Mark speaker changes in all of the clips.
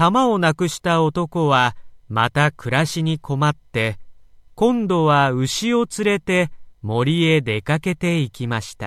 Speaker 1: 玉をなくした男はまた暮らしに困って、今度は牛を連れて森へ出かけて行きました。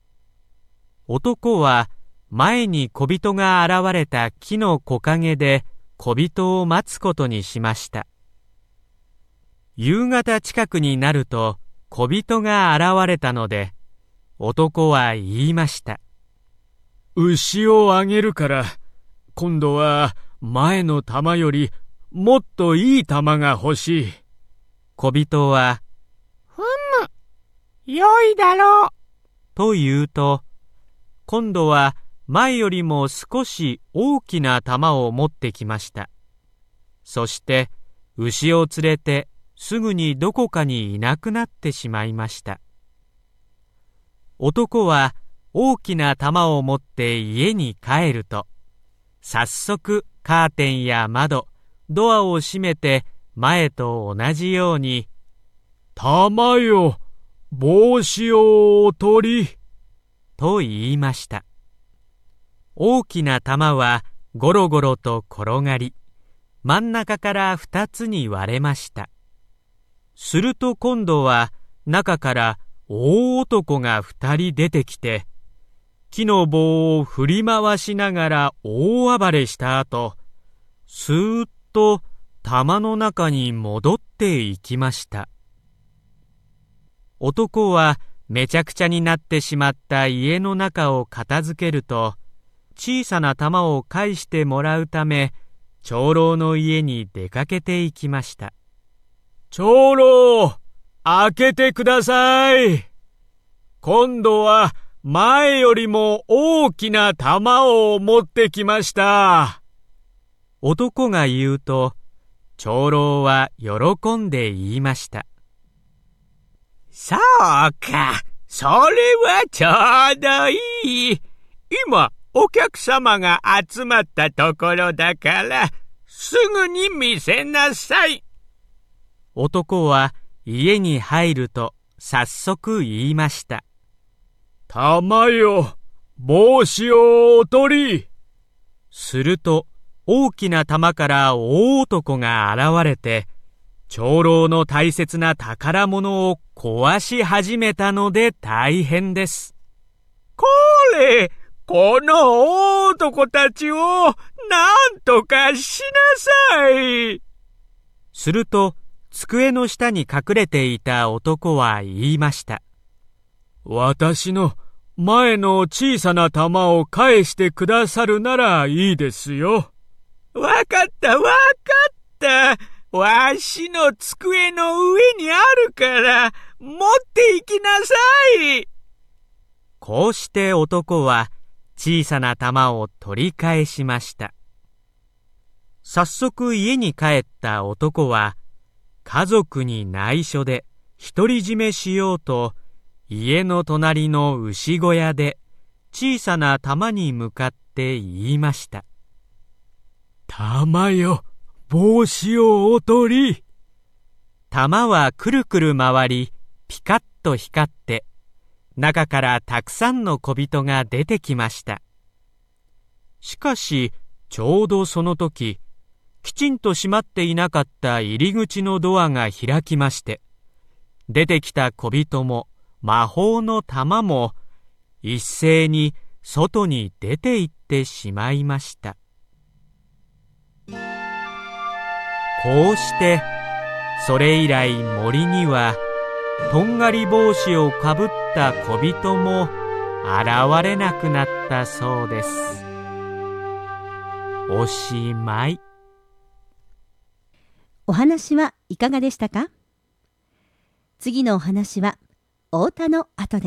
Speaker 1: 男は前に小人が現れた木の木陰で小人を待つことにしました。夕方近くになると小人が現れたので、男は言いました。
Speaker 2: 牛をあげるから、今度は前の玉よりもっといい玉が欲しい。
Speaker 1: 小人は、
Speaker 3: ふむ、良いだろう。
Speaker 1: と言うと、今度は前よりも少し大きな玉を持ってきました。そして牛を連れてすぐにどこかにいなくなってしまいました。男は大きな玉を持って家に帰ると、早速カーテンや窓、ドアを閉めて前と同じように、
Speaker 2: 玉よ、帽子をお取り、
Speaker 1: と言いました。大きな玉はゴロゴロと転がり、真ん中から2つに割れました。すると今度は中から大男が2人出てきて、木の棒を振り回しながら大暴れした後、スーッと玉の中に戻っていきました。男はめちゃくちゃになってしまった家の中を片付けると、小さな玉を返してもらうため、長老の家に出かけていきました。
Speaker 2: 長老、開けてください。今度は前よりも大きな玉を持ってきました。
Speaker 1: 男が言うと、長老は喜んで言いました。
Speaker 3: そうか、それはちょうどいい。今、お客様が集まったところだから、すぐに見せなさい。
Speaker 1: 男は家に入ると早速言いました。
Speaker 2: 玉よ、帽子をお取り。
Speaker 1: すると大きな玉から大男が現れて、長老の大切な宝物を壊し始めたので大変です。
Speaker 3: これ、この大男たちをなんとかしなさい。
Speaker 1: すると机の下に隠れていた男は言いました。
Speaker 2: 私の前の小さな玉を返してくださるならいいですよ。
Speaker 3: わかったわかった。わしの机の上にあるから持って行きなさい。
Speaker 1: こうして男は小さな玉を取り返しました。早速家に帰った男は、家族に内緒で独り占めしようと、家の隣の牛小屋で小さな玉に向かって言いました。
Speaker 2: 玉よ、帽子をお取り。
Speaker 1: 玉はくるくる回り、ピカッと光って、中からたくさんの小人が出てきました。しかし、ちょうどその時、きちんと閉まっていなかった入り口のドアが開きまして、出てきた小人も魔法の玉も一斉に外に出て行ってしまいました。こうして、それ以来森にはとんがり帽子をかぶった小人も現れなくなったそうです。おしまい。
Speaker 4: お話はいかがでしたか？次のお話はお歌の後で。